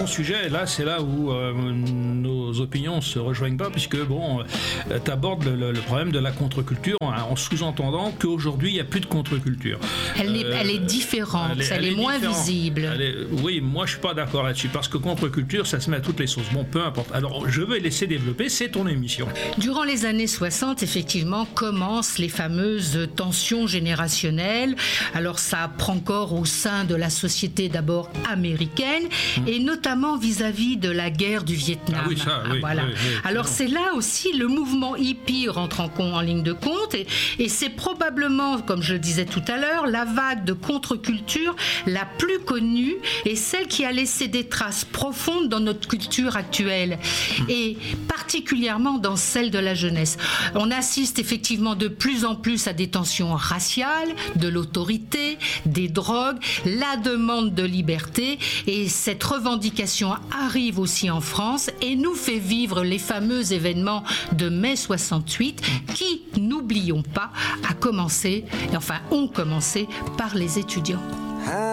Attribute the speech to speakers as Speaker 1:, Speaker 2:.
Speaker 1: bon sujet. Là, c'est là où nos opinions se rejoignent pas, puisque tu abordes le problème de la contre-culture en sous-entendant qu'aujourd'hui, il n'y a plus de contre-culture.
Speaker 2: Elle est différente, elle est moins visible.
Speaker 1: Oui, moi, je suis pas d'accord là-dessus, parce que contre-culture, ça se met à toutes les sauces. Bon, peu importe. Alors, je vais laisser développer, c'est ton émission.
Speaker 2: Durant les années 60, effectivement, commencent les fameuses tensions générationnelles. Alors, ça prend corps au sein de la société d'abord américaine, et notamment vis-à-vis de la guerre du Vietnam.
Speaker 1: Ah oui, ça, oui.
Speaker 2: Voilà.
Speaker 1: Oui,
Speaker 2: Alors, c'est là aussi le mouvement hippie rentre en ligne de compte, et c'est probablement, comme je le disais tout à l'heure, la vague de contre-culture la plus connue et celle qui a laissé des traces profondes dans notre culture actuelle, et particulièrement dans celle de la jeunesse. On assiste effectivement de plus en plus à des tensions raciales, de l'autorité, des drogues, la demande de liberté, et cette revendication arrive aussi en France et nous fait vivre les fameux événements de mai 68 qui, n'oublions pas, ont commencé par les étudiants.